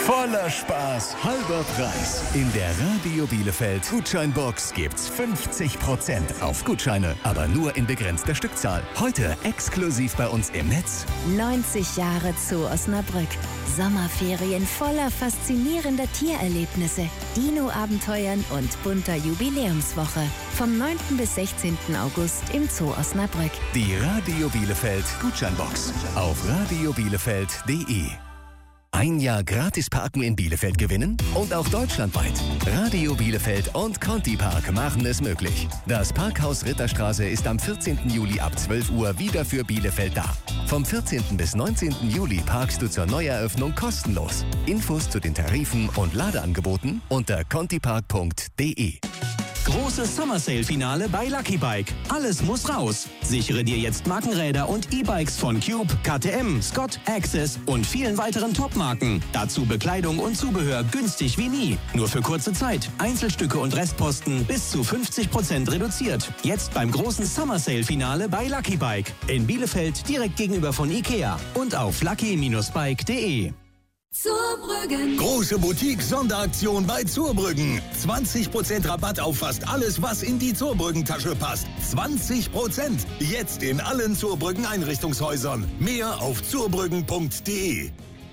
Voller Spaß, halber Preis. In der Radio Bielefeld Gutscheinbox gibt's 50% auf Gutscheine, aber nur in begrenzter Stückzahl. Heute exklusiv bei uns im Netz. 90 Jahre Zoo Osnabrück. Sommerferien voller faszinierender Tiererlebnisse, Dino-Abenteuern und bunter Jubiläumswoche. Vom 9. bis 16. August im Zoo Osnabrück. Die Radio Bielefeld Gutscheinbox auf radiobielefeld.de. Ein Jahr gratis parken in Bielefeld gewinnen und auch deutschlandweit. Radio Bielefeld und Conti Park machen es möglich. Das Parkhaus Ritterstraße ist am 14. Juli ab 12 Uhr wieder für Bielefeld da. Vom 14. bis 19. Juli parkst du zur Neueröffnung kostenlos. Infos zu den Tarifen und Ladeangeboten unter contipark.de. Großes Summer Sale Finale bei Lucky Bike. Alles muss raus. Sichere dir jetzt Markenräder und E-Bikes von Cube, KTM, Scott, Access und vielen weiteren Top-Marken. Dazu Bekleidung und Zubehör günstig wie nie. Nur für kurze Zeit. Einzelstücke und Restposten bis zu 50% reduziert. Jetzt beim großen Summer Sale Finale bei Lucky Bike. In Bielefeld direkt gegenüber von Ikea und auf lucky-bike.de. Zurbrüggen. Große Boutique-Sonderaktion bei Zurbrüggen. 20% Rabatt auf fast alles, was in die Zurbrüggen-Tasche passt. 20%. Jetzt in allen Zurbrüggen-Einrichtungshäusern. Mehr auf zurbrüggen.de.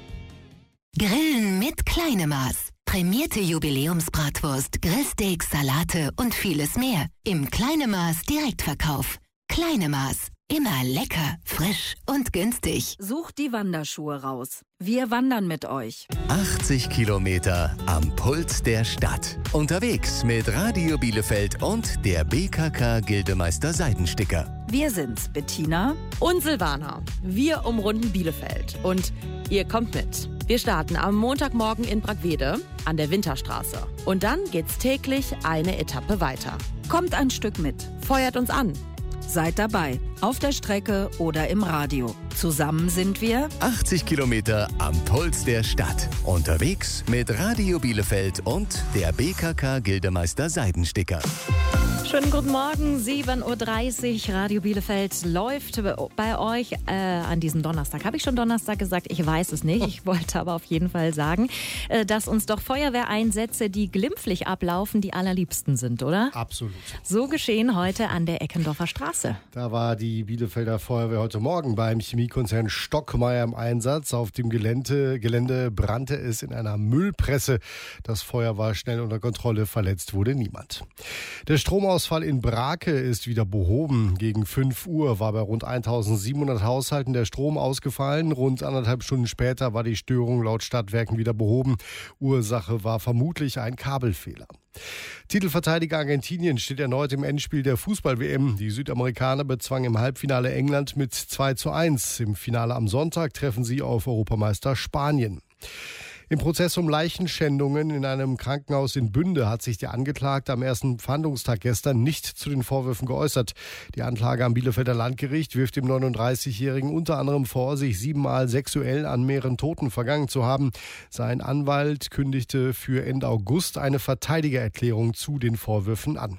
Grillen mit Kleinemaß. Prämierte Jubiläumsbratwurst, Grillsteaks, Salate und vieles mehr. Im Kleinemaß Direktverkauf. Kleinemaß. Immer lecker, frisch und günstig. Sucht die Wanderschuhe raus. Wir wandern mit euch. 80 Kilometer am Puls der Stadt. Unterwegs mit Radio Bielefeld und der BKK Gildemeister Seidensticker. Wir sind's, Bettina und Silvana. Wir umrunden Bielefeld und ihr kommt mit. Wir starten am Montagmorgen in Bragwede an der Winterstraße. Und dann geht's täglich eine Etappe weiter. Kommt ein Stück mit. Feuert uns an. Seid dabei, auf der Strecke oder im Radio. Zusammen sind wir 80 Kilometer am Puls der Stadt. Unterwegs mit Radio Bielefeld und der BKK Gildemeister Seidensticker. Schönen guten Morgen, 7.30 Uhr. Radio Bielefeld läuft bei euch an diesem Donnerstag. Habe ich schon Donnerstag gesagt? Ich weiß es nicht. Ich wollte aber auf jeden Fall sagen, dass uns doch Feuerwehreinsätze, die glimpflich ablaufen, die allerliebsten sind, oder? Absolut. So geschehen heute an der Eckendorfer Straße. Da war die Bielefelder Feuerwehr heute Morgen beim Chemiekonzern Stockmeier im Einsatz. Auf dem Gelände brannte es in einer Müllpresse. Das Feuer war schnell unter Kontrolle, verletzt wurde niemand. Der Stromausfall in Brake ist wieder behoben. Gegen 5 Uhr war bei rund 1700 Haushalten der Strom ausgefallen. Rund 1,5 Stunden später war die Störung laut Stadtwerken wieder behoben. Ursache war vermutlich ein Kabelfehler. Titelverteidiger Argentinien steht erneut im Endspiel der Fußball-WM. Die Südamerikaner bezwangen im Halbfinale England mit 2:1. Im Finale am Sonntag treffen sie auf Europameister Spanien. Im Prozess um Leichenschändungen in einem Krankenhaus in Bünde hat sich der Angeklagte am ersten Verhandlungstag gestern nicht zu den Vorwürfen geäußert. Die Anklage am Bielefelder Landgericht wirft dem 39-Jährigen unter anderem vor, sich 7-mal sexuell an mehreren Toten vergangen zu haben. Sein Anwalt kündigte für Ende August eine Verteidigererklärung zu den Vorwürfen an.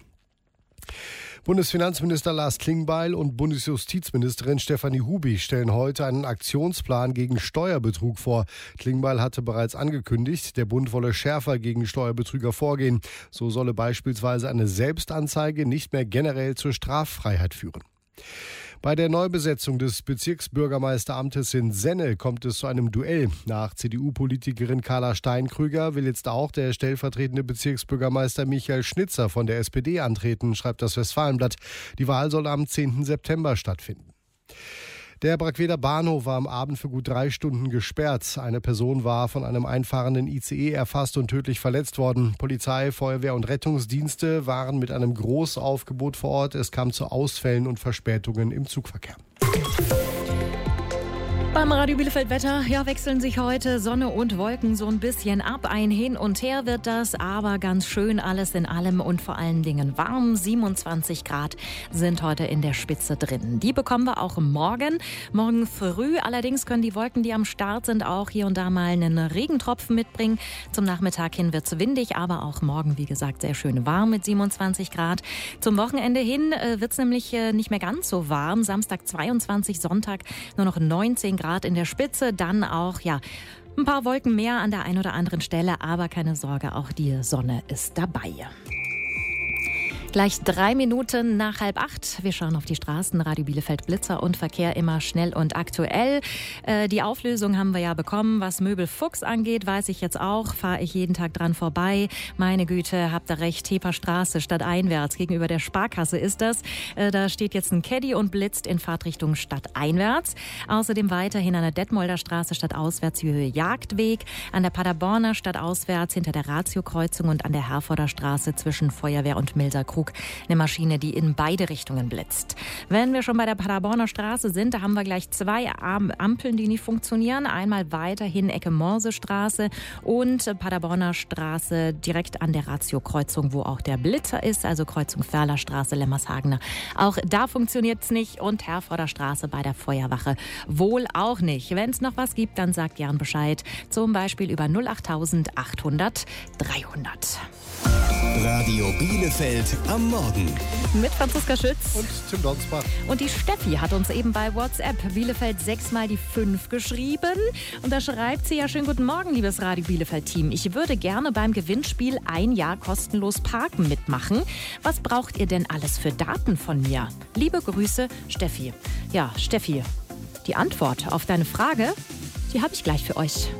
Bundesfinanzminister Lars Klingbeil und Bundesjustizministerin Stefanie Hubig stellen heute einen Aktionsplan gegen Steuerbetrug vor. Klingbeil hatte bereits angekündigt, der Bund wolle schärfer gegen Steuerbetrüger vorgehen. So solle beispielsweise eine Selbstanzeige nicht mehr generell zur Straffreiheit führen. Bei der Neubesetzung des Bezirksbürgermeisteramtes in Senne kommt es zu einem Duell. Nach CDU-Politikerin Carla Steinkrüger will jetzt auch der stellvertretende Bezirksbürgermeister Michael Schnitzer von der SPD antreten, schreibt das Westfalenblatt. Die Wahl soll am 10. September stattfinden. Der Bragweder Bahnhof war am Abend für gut 3 Stunden gesperrt. Eine Person war von einem einfahrenden ICE erfasst und tödlich verletzt worden. Polizei, Feuerwehr und Rettungsdienste waren mit einem Großaufgebot vor Ort. Es kam zu Ausfällen und Verspätungen im Zugverkehr. Beim Radio Bielefeld Wetter, wechseln sich heute Sonne und Wolken so ein bisschen ab. Ein Hin und Her wird das, aber ganz schön alles in allem und vor allen Dingen warm. 27 Grad sind heute in der Spitze drin. Die bekommen wir auch morgen früh. Allerdings können die Wolken, die am Start sind, auch hier und da mal einen Regentropfen mitbringen. Zum Nachmittag hin wird es windig, aber auch morgen, wie gesagt, sehr schön warm mit 27 Grad. Zum Wochenende hin wird es nämlich nicht mehr ganz so warm. Samstag 22, Sonntag nur noch 19 Grad in der Spitze, dann auch Ein paar Wolken mehr an der einen oder anderen Stelle, aber keine Sorge, auch die Sonne ist dabei. Gleich 3 Minuten nach 7:30. Wir schauen auf die Straßen. Radio Bielefeld Blitzer und Verkehr immer schnell und aktuell. Die Auflösung haben wir ja bekommen. Was Möbel Fuchs angeht, weiß ich jetzt auch. Fahre ich jeden Tag dran vorbei. Meine Güte, habt ihr recht. Teperstraße stadteinwärts. Gegenüber der Sparkasse ist das. Da steht jetzt ein Caddy und blitzt in Fahrtrichtung stadteinwärts. Außerdem weiterhin an der Detmolder Straße stadtauswärts Höhe Jagdweg. An der Paderborner stadtauswärts hinter der Ratio-Kreuzung und an der Herforder Straße zwischen Feuerwehr und Milserkrug. Eine Maschine, die in beide Richtungen blitzt. Wenn wir schon bei der Paderborner Straße sind, da haben wir gleich 2 Ampeln, die nicht funktionieren. Einmal weiterhin Ecke Morsestraße und Paderborner Straße direkt an der Ratio-Kreuzung, wo auch der Blitzer ist, also Kreuzung Ferlerstraße, Lemmershagener. Auch da funktioniert es nicht und Herforder Straße bei der Feuerwache wohl auch nicht. Wenn es noch was gibt, dann sagt gern Bescheid. Zum Beispiel über 08000 800 300. Radio Bielefeld am Morgen. Mit Franziska Schütz und Tim Donsbach. Und die Steffi hat uns eben bei WhatsApp Bielefeld 6 mal die 5 geschrieben. Und da schreibt sie: Ja, schönen guten Morgen, liebes Radio Bielefeld-Team. Ich würde gerne beim Gewinnspiel 1 Jahr kostenlos parken mitmachen. Was braucht ihr denn alles für Daten von mir? Liebe Grüße, Steffi. Ja, Steffi, die Antwort auf deine Frage, die habe ich gleich für euch.